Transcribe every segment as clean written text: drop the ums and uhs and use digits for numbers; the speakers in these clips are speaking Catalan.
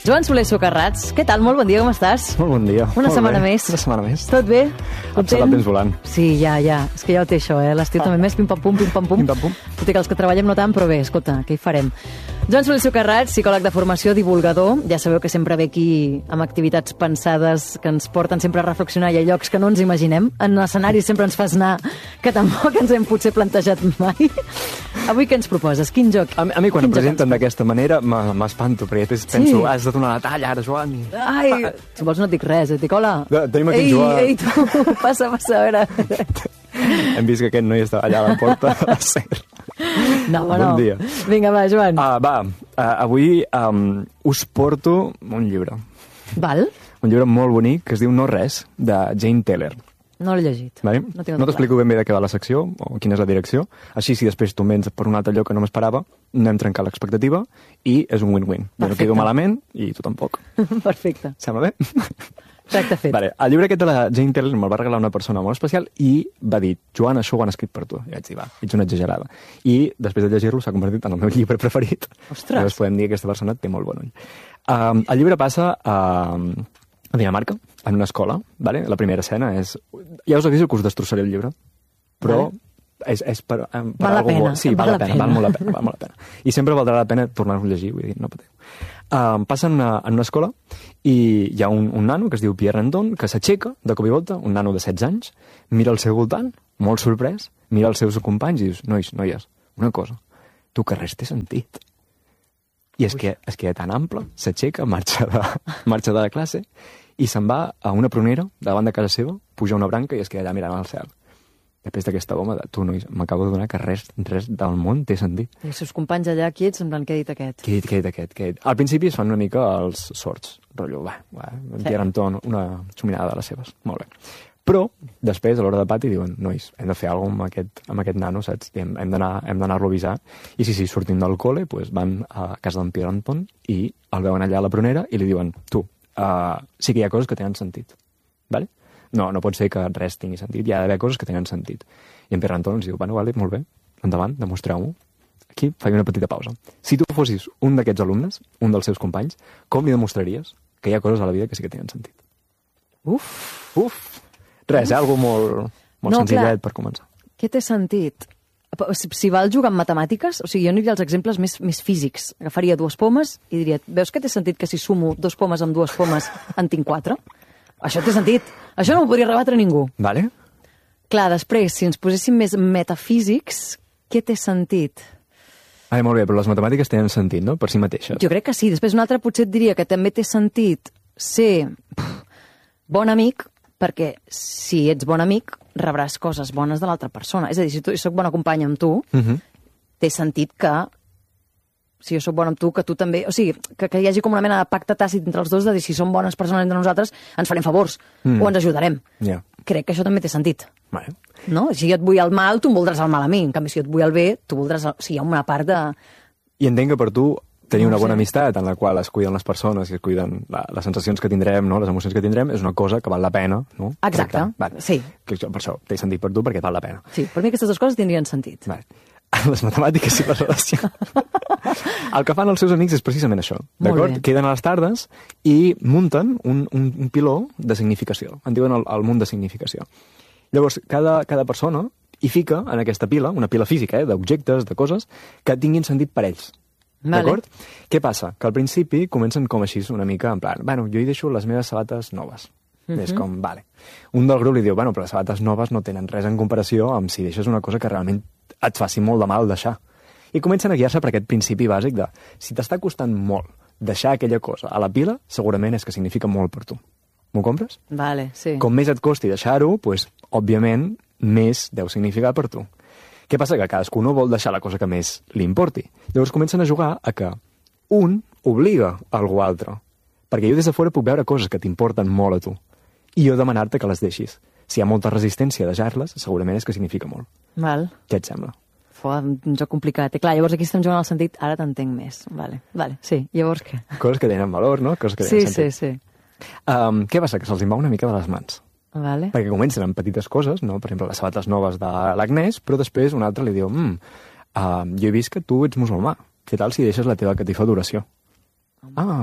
Joan Soler Socarrats, què tal? Molt bon dia, com estàs? Molt bon dia. Una setmana més. Una setmana més. Tot bé? Em sembla el temps volant. Sí, ja. És que ja ho té això, l'estiu també més pim-pam-pum, pim-pam-pum. Pim-pam-pum. Tot i que els que treballem no tant, però bé, escolta, què hi farem? Joan Soler Socarrats, psicòleg de formació, divulgador. Ja sabeu que sempre ve aquí amb activitats pensades que ens porten sempre a reflexionar i a llocs que no ens imaginem. En escenaris sempre ens fas anar que tampoc ens hem potser plantejat mai. Avui què ens proposes? Quin joc? A mi quan em presenten d'aquesta manera m'espanto, perquè després penso, has de donar la talla ara, Joan. Ai, si vols no et dic res, et dic hola. Tenim aquí Joan. Ei, tu, passa, a veure. Hem vist que aquest noi està allà a la porta. No, bon dia. Vinga, va, Joan. Avui us porto un llibre. Val? Un llibre molt bonic que es diu No res, de Jane Taylor. No l'he llegit. Vale? No t'explico ben bé de què va la secció o quina és la direcció. Així, si després tu em vens per un altre lloc que no m'esperava, anem trencant l'expectativa i és un win-win. Jo no quedo malament i tu tampoc. Perfecte. Sembla bé? Tracte fet. Vale. El llibre aquest de la Jane Taylor me'l va regalar una persona molt especial i va dir, Joan, això ho han escrit per tu. I vaig dir, va, ets una exagerada. I després de llegir-lo s'ha convertit en el meu llibre preferit. Ostres! Llavors podem dir que aquesta persona té molt bon ull. El llibre passa a Dinamarca, en una escola, vale? La primera escena és... Ja us aviso que us destrossaré el llibre, però és per val la pena. Sí, val la pena, val molt la pena. I sempre valdrà la pena tornar-ho a llegir, vull dir, no pateu. Passa en una escola i hi ha un nano que es diu Pierre Anton, que s'aixeca de cop i volta, un nano de 16 anys, mira al seu voltant, molt sorprès, mira els seus companys i dius, noies, una cosa, tu que res té sentit. I és que és tan ample, s'aixeca, marxa de la classe i se'n va a una prunera davant de casa seva, puja una branca i es queda allà mirant al cel. Després d'aquesta broma de tu, nois, m'acabo de donar que res del món té sentit. I els seus companys allà quiets, en plan, què ha dit aquest? Què ha dit? Al principi es fan una mica els sorts, rotllo, en Pierre Anton, una xuminada de les seves, molt bé. Però, després, a l'hora de pati, diuen, nois, hem de fer alguna cosa amb aquest nano, saps? Hem d'anar-lo a avisar. I sí, sortint del col·le, doncs van a casa d'en Pierre Anton i el veuen allà a la prunera i li diuen, tu, sí que hi ha coses que tenen sentit, vale? No pot ser que res tingui sentit, hi ha d'haver coses que tenen sentit. I en Pierre Anton ens diu, bueno, vale, molt bé, endavant, demostreu-m'ho. Aquí faig una petita pausa. Si tu fossis un d'aquests alumnes, un dels seus companys, com li demostraries que hi ha coses a la vida que sí que tenen sentit? Uf! Res, algo molt senzillet per començar. Què té sentit? Si val jugar amb matemàtiques, o sigui, jo aniria als exemples més físics. Agafaria 2 pomes i diria, veus que té sentit que si sumo 2 pomes amb 2 pomes en tinc 4? Això té sentit. Això no ho podria rebatre ningú. Vale. Clar, després, si ens poséssim més metafísics, què té sentit? Molt bé, però les matemàtiques tenen sentit, no?, per si mateixes. Jo crec que sí. Després un altre potser et diria que també té sentit ser bon amic, perquè si ets bon amic rebràs coses bones de l'altra persona. És a dir, si soc bona companya amb tu, té sentit que si jo soc bona amb tu, que tu també... O sigui, que hi hagi com una mena de pacte tàcit entre els dos de dir si som bones persones entre nosaltres, ens farem favors o ens ajudarem. Yeah. Crec que això també té sentit. Vale. No? Si jo et vull el mal, tu em voldràs el mal a mi. En canvi, si jo et vull el bé, tu voldràs... O sigui, hi ha una part de... I entenc que per tu tenir una bona amistat en la qual es cuiden les persones i es cuiden les sensacions que tindrem, no? Les emocions que tindrem, és una cosa que val la pena, no? Exacte, vale. Sí. Per això té sentit per tu, perquè val la pena. Sí, per mi aquestes dues coses tindrien sentit. Vale. Les matemàtiques sí les relació. El que fan els seus amics és precisament això, d'acord? Queden a les tardes i munten un piló de significació. En diuen el munt de significació. Llavors, cada persona hi fica en aquesta pila, una pila física, d'objectes, de coses, que tinguin sentit per ells. D'acord? Què passa? Que al principi comencen com així, una mica en plan, bueno, jo hi deixo les meves sabates noves. És com, vale. Un del grup li diu, bueno, però les sabates noves no tenen res en comparació amb si deixes una cosa que realment et faci molt de mal deixar. I comencen a guiar-se per aquest principi bàsic de, si t'està costant molt deixar aquella cosa a la pila, segurament és que significa molt per tu. M'ho compres? Vale, sí. Com més et costi deixar-ho, doncs, òbviament, més deu significar per tu. Què passa? Que cadascú no vol deixar la cosa que més li importi. Llavors comencen a jugar a que un obliga a algú altre. Perquè jo des de fora puc veure coses que t'importen molt a tu. I jo demanar-te que les deixis. Si hi ha molta resistència a deixar-les, segurament és que significa molt. Val. Què et sembla? Un joc complicat. I clar, llavors aquí estem jugant al sentit, ara t'entenc més. Vale, sí. Llavors què? Coses que tenen valor, no? Coses que tenen sentit. Sí. Què passa? Que se'ls va una mica de les mans. Vale. Perquè comencen amb petites coses, no? Per exemple, les sabates noves de l'Agnès, però després un altre li diu, jo he vist que tu ets musulmà. Què tal si deixes la teva catifa d'oració?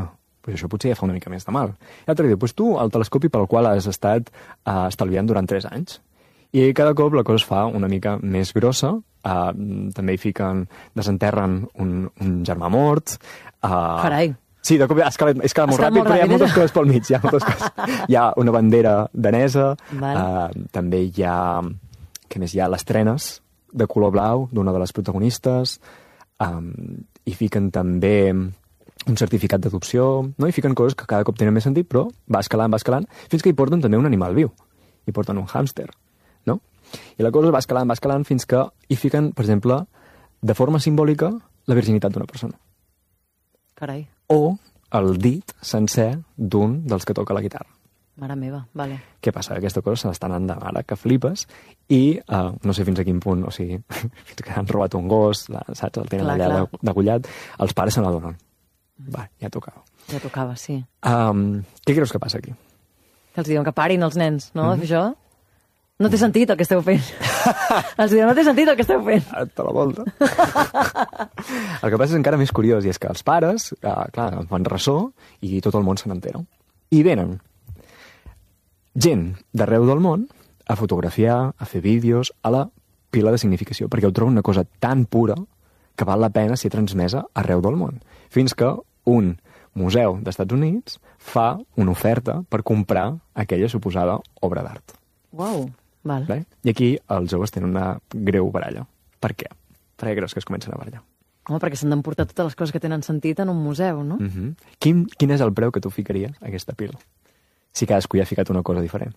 Pues això potser ja fa una mica més de mal. I l'altre diu, pues tu, el telescopi pel qual has estat estalviant durant 3 anys. I cada cop la cosa es fa una mica més grossa, també hi fiquen, desenterren un germà mort. Carai. Sí, de cop és que va molt ràpid, però hi ha moltes coses pel mig. Hi ha moltes coses. Hi ha una bandera danesa, també hi ha... Què més hi ha? Les trenes de color blau d'una de les protagonistes, hi fiquen també un certificat d'adopció, no? Hi fiquen coses que cada cop tenen més sentit, però va escalant, fins que hi porten també un animal viu. Hi porten un hàmster, no? I la cosa va escalant fins que hi fiquen, per exemple, de forma simbòlica, la virginitat d'una persona. Carai. O el dit sencer d'un dels que toca la guitarra. Mare meva, vale. Què passa? Aquesta cosa se n'estan endavant ara, que flipes, i no sé fins a quin punt, o sigui, fins que han robat un gos, saps? El tenen allà degollat, els pares se n'adonen. Va, ja tocava. Ja tocava, sí. Què creus que passa aquí? Que els diuen que parin els nens, no? De fer això? No té sentit el que esteu fent. Els diuen, no té sentit el que esteu fent. Te la volta. El que passa és encara més curiós, i és que els pares, clar, fan ressò i tot el món se n'entera. I venen gent d'arreu del món a fotografiar, a fer vídeos, a la pila de significació, perquè ho troben una cosa tan pura que val la pena ser transmesa arreu del món. Fins que un museu d'Estats Units fa una oferta per comprar aquella suposada obra d'art. Uau, val. Bé? I aquí els joves tenen una greu baralla. Per què? Per què creus que es comencen a barallar? Home, perquè s'han d'emportar totes les coses que tenen sentit en un museu, no? Quin és el preu que tu ficaries a aquesta pila? Si cadascú hi ha ficat una cosa diferent.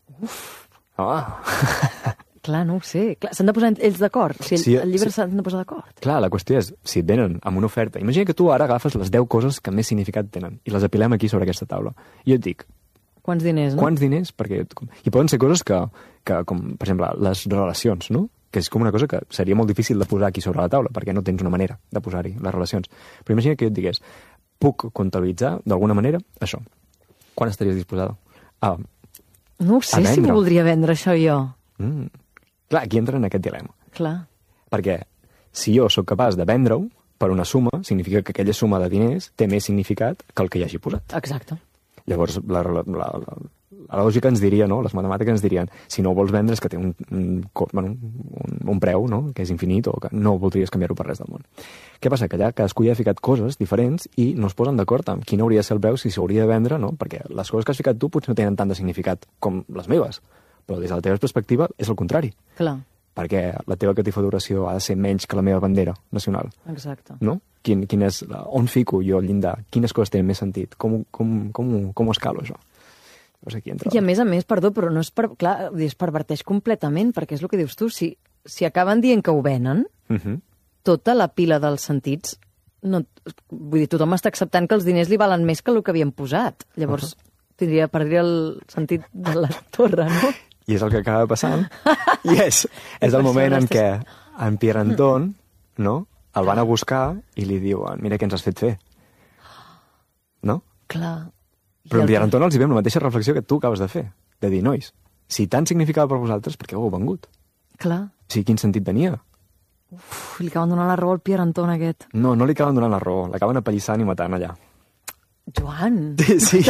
Clar, no ho sé. S'han de posar ells d'acord. O sigui, el llibre s'han de posar d'acord. Clar, la qüestió és, si et venen amb una oferta, imagina que tu ara agafes les 10 coses que més significat tenen i les apilem aquí sobre aquesta taula. I jo et dic... Quants diners, no? Quants diners? Perquè... I poden ser coses que com, per exemple, les relacions, no? Que és com una cosa que seria molt difícil de posar aquí sobre la taula, perquè no tens una manera de posar-hi les relacions. Però imagina que jo et digués, puc comptabilitzar d'alguna manera això. Quan estaries disposada? No ho sé si m'ho voldria vendre, això, jo. Clar, aquí entra en aquest dilema. Clar. Perquè si jo sóc capaç de vendre-ho per una suma, significa que aquella suma de diners té més significat que el que hi hagi posat. Exacte. Llavors, la lògica ens diria, no? Les matemàtiques ens dirien, si no ho vols vendre és que té un preu, no? Que és infinit o que no voldries canviar-ho per res del món. Què passa? Que allà cadascú ja ha ficat coses diferents i no es posen d'acord amb quin hauria de ser el preu, si s'hauria de vendre, no? Perquè les coses que has ficat tu potser no tenen tant de significat com les meves, però des de la teva perspectiva és el contrari. Clar. Perquè la teva catifa d'oració ha de ser menys que la meva bandera nacional. Exacte. No? Quin és, on fico jo al llindar? Quines coses tenen més sentit? Com ho escalo, això? Llavors aquí entra... I a més, perdó, però no és per... Clar, es perverteix completament, perquè és el que dius tu. Si acaben dient que ho venen, tota la pila dels sentits... No, vull dir, tothom està acceptant que els diners li valen més que el que havien posat. Llavors, perdria el sentit de la torre, no? I és el que acaba passant. I és el moment en què en Pierre Anton, no?, el van a buscar i li diuen, mira què ens has fet fer. No? Clar. Però en Pierre Anton els hi ve la mateixa reflexió que tu acabes de fer. De dir, nois, si tant significava per vosaltres, per què ho heu vengut? Clar. O sigui, quin sentit tenia? Li acaben donant la raó al Pierre Anton aquest. No li acaben donant la raó. L'acaben apallissant i matant allà. Joan! Sí.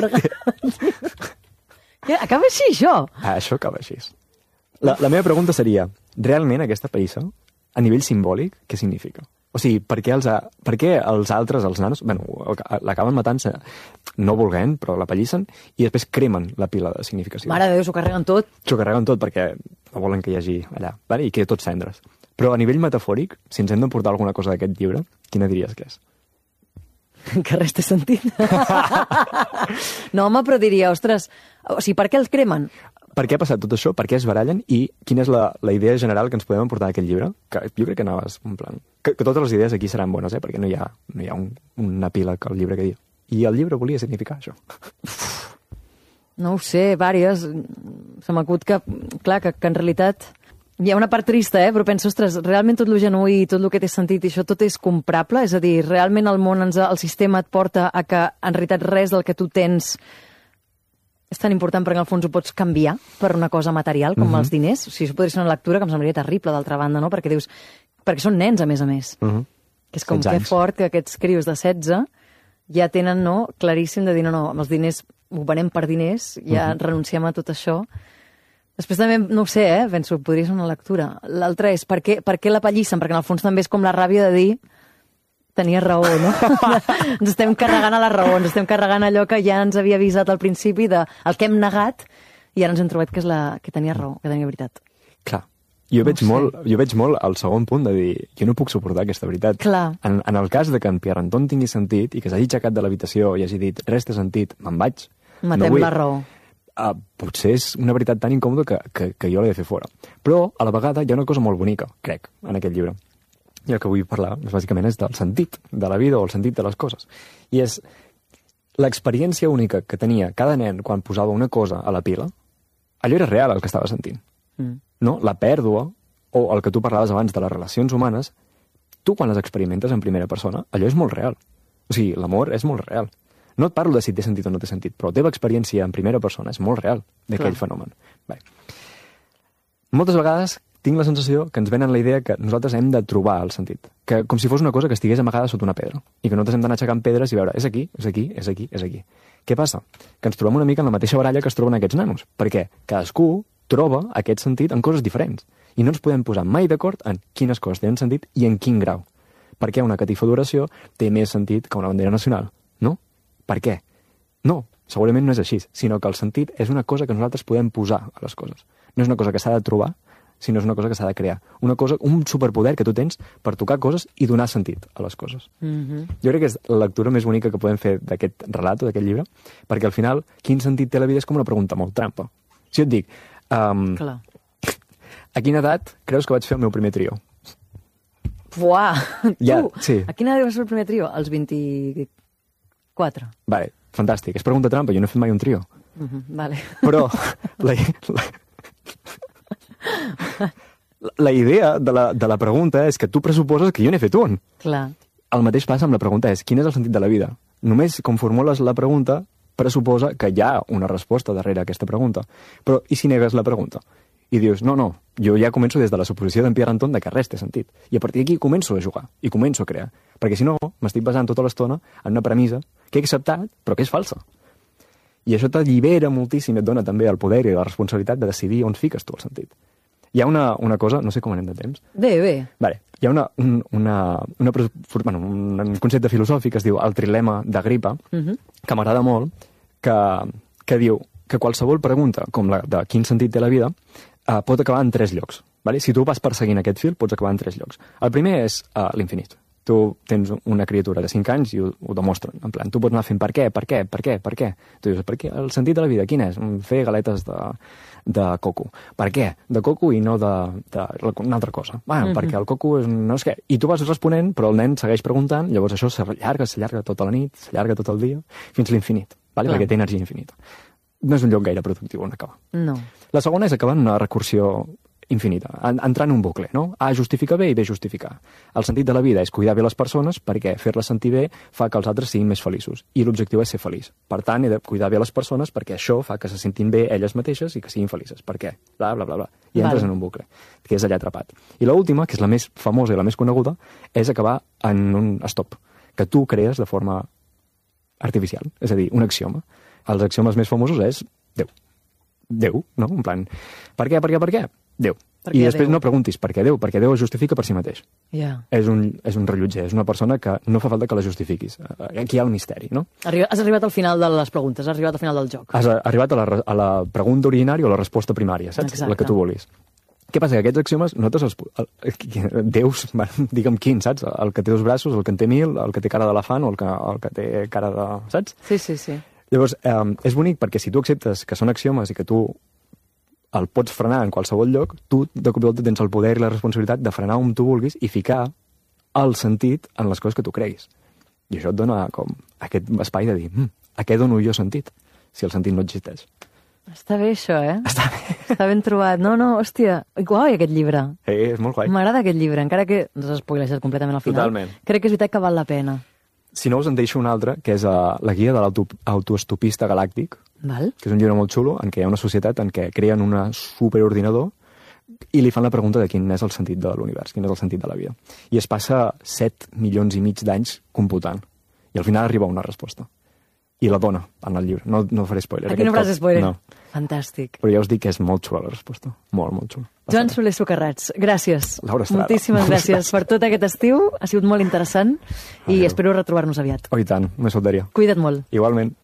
Acaba així, això? Això acaba així. La meva pregunta seria, realment aquesta pallissa, a nivell simbòlic, què significa? O sigui, per què els altres, els nanos, l'acaben matant no volent, però la pallissen, i després cremen la pila de significació. Mare de Déu, s'ho carreguen tot. S'ho carreguen tot perquè no volen que hi hagi allà, i queda tot cendres. Però a nivell metafòric, si ens hem d'emportar alguna cosa d'aquest llibre, quina diries que és? Que res té sentit. No, home, però diria, ostres, o sigui, per què els cremen? Per què ha passat tot això? Per què es barallen? I quina és la idea general que ens podem emportar d'aquest llibre? Que jo crec que anaves en plan... Que totes les idees aquí seran bones, perquè no hi ha una pila que el llibre que diu. I el llibre volia significar això. No ho sé, vàries. Se m'acut que, clar, que en realitat... Hi ha una part trista, però penso, ostres, realment tot lo genuí, tot el que té sentit i això, tot és comprable? És a dir, realment el món, el sistema et porta a que, en realitat, res del que tu tens és tan important perquè, en el fons, ho pots canviar per una cosa material, com els diners? O sigui, això podria ser una lectura que em semblaria terrible, d'altra banda, no? Perquè dius... Perquè són nens, a més. Que és com que fort que aquests crios de 16 ja tenen, no, claríssim de dir, no, amb els diners ho venem per diners, ja renunciem a tot això. Després també, no ho sé, penso, podria ser una lectura. L'altra és, per què la pallissen? Perquè en el fons també és com la ràbia de dir tenia raó, no? Ens estem carregant a la raó, ens estem carregant allò que ja ens havia avisat al principi el que hem negat i ara ens hem trobat que tenia raó, que tenia veritat. Clar. Jo veig molt el segon punt de dir jo no puc suportar aquesta veritat. Clar. En el cas de que en Pierre Anton tingui sentit i que s'hagi aixecat de l'habitació i hagi dit res té sentit, me'n vaig. Matem la raó. Potser és una veritat tan incòmoda que jo l'he de fer fora. Però, a la vegada, hi ha una cosa molt bonica, crec, en aquest llibre. I el que vull parlar, bàsicament, és del sentit de la vida o el sentit de les coses. I és l'experiència única que tenia cada nen quan posava una cosa a la pila. Allò era real, el que estava sentint. No? La pèrdua, o el que tu parlaves abans de les relacions humanes, tu quan les experimentes en primera persona, allò és molt real. O sigui, l'amor és molt real. No et parlo de si té sentit o no té sentit, però la teva experiència en primera persona és molt real d'aquell fenomen. Bé. Moltes vegades tinc la sensació que ens venen la idea que nosaltres hem de trobar el sentit. Que com si fos una cosa que estigués amagada sota una pedra. I que nosaltres hem d'anar aixecant pedres i veure, és aquí, és aquí, és aquí, és aquí. Què passa? Que ens trobem una mica en la mateixa baralla que es troben aquests nanos. Perquè cadascú troba aquest sentit en coses diferents. I no ens podem posar mai d'acord en quines coses tenen sentit i en quin grau. Perquè una catifa d'oració té més sentit que una bandera nacional, no? Per què? No, segurament no és així, sinó que el sentit és una cosa que nosaltres podem posar a les coses. No és una cosa que s'ha de trobar, sinó és una cosa que s'ha de crear. Un superpoder que tu tens per tocar coses i donar sentit a les coses. Jo crec que és la lectura més bonica que podem fer d'aquest relat o d'aquest llibre, perquè al final, quin sentit té la vida és com una pregunta molt trampa. Si jo et dic, a quina edat creus que vaig fer el meu primer trio? Buah! Ja, tu, sí. a quina edat vas fer el primer trio? Als 24. Vale, fantàstic. És pregunta trampa, jo no he fet mai un trio. Vale. Però la idea de la pregunta és que tu pressuposes que jo n'he fet un. Clar. El mateix passa amb la pregunta és, quin és el sentit de la vida? Només com formules la pregunta pressuposa que hi ha una resposta darrere aquesta pregunta. Però i si negues la pregunta? I dius, no, jo ja començo des de la suposició d'en Pierre Anton de que res té sentit. I a partir d'aquí començo a jugar i començo a crear. Perquè si no, m'estic basant tota l'estona en una premissa que he acceptat, però que és falsa. I això t'allibera moltíssim i et dona també el poder i la responsabilitat de decidir on fiques tu el sentit. Hi ha una cosa, no sé com anem de temps. Bé. Vale. Hi ha un concepte filosòfic que es diu el trilema d'Agripa, que m'agrada molt, que diu que qualsevol pregunta, com la de quin sentit té la vida, pot acabar en 3 llocs. Vale? Si tu vas perseguint aquest fil, pots acabar en 3 llocs. El primer és l'infinit. Tu tens una criatura de 5 anys i ho demostren. En plan, tu pots anar fent per què? Tu dius, per què? El sentit de la vida, quin és? Fer galetes de coco. Per què? De coco i no d'una altra cosa. Perquè el coco és no sé què. I tu vas responent, però el nen segueix preguntant, llavors això s'allarga tota la nit, s'allarga tot el dia, fins a l'infinit, vale? Perquè té energia infinita. No és un lloc gaire productiu on acabar. No. La segona és acabar en una recursió infinita, entrar en un bucle, no? A justifica bé i B justificar. El sentit de la vida és cuidar bé les persones perquè fer-les sentir bé fa que els altres siguin més feliços. I l'objectiu és ser feliç. Per tant, he de cuidar bé les persones perquè això fa que se sentin bé elles mateixes i que siguin felices. Per què? Bla, bla, bla, bla. I entres en un bucle, que és allà atrapat. I l'última, que és la més famosa i la més coneguda, és acabar en un stop, que tu crees de forma artificial. És a dir, un axioma. Els axiomes més famosos és Déu, no? En plan, per què? Déu. I després no preguntis per què Déu, perquè Déu es justifica per si mateix. És un rellotger, és una persona que no fa falta que la justifiquis. Aquí hi ha un misteri, no? Has arribat al final de les preguntes, has arribat al final del joc. Has arribat a la pregunta originària o la resposta primària, saps? Exacte. La que tu volis. Què passa? Que aquests axiomes, nosaltres Déus, digue'm quin, saps? El que té 2 braços, el que en té 1000, el que té cara d'elefant o el que té cara de... saps? Sí. Llavors, és bonic perquè si tu acceptes que són axiomes i que tu el pots frenar en qualsevol lloc, tu de cop i volta tens el poder i la responsabilitat de frenar on tu vulguis i ficar el sentit en les coses que tu creguis. I això et dona com aquest espai de dir, a què dono jo sentit, si el sentit no existeix? Està bé això, Està bé. Està ben trobat. No, hòstia, guai aquest llibre. És molt guai. M'agrada aquest llibre, encara que no s'ha spoilejat completament al final. Totalment. Crec que és veritat que val la pena. Si no, us en deixo un altre, que és la guia de l'autoestopista galàctic, que és un llibre molt xulo, en què hi ha una societat en què creen un superordinador i li fan la pregunta de quin és el sentit de l'univers, quin és el sentit de la vida. I es passa 7 milions i mig d'anys computant. I al final arriba una resposta. I la dona en el llibre. No faré spoiler. Aquí no faràs spoiler. No. Fantàstic. Però ja us dic que és molt xula la resposta. Molt, molt xula. Joan Soler Socarrats, gràcies. Laura Estrada. Moltíssimes gràcies per tot aquest estiu. Ha sigut molt interessant i espero retrobar-nos aviat. Oh, i tant. Més faltaria. Cuida't molt. Igualment.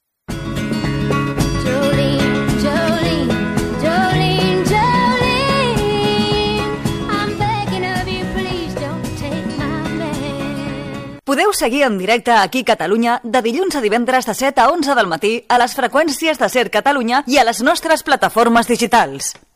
Podeu seguir en directe aquí a Catalunya de dilluns a divendres de 7 a 11 del matí a les freqüències de Ser Catalunya i a les nostres plataformes digitals.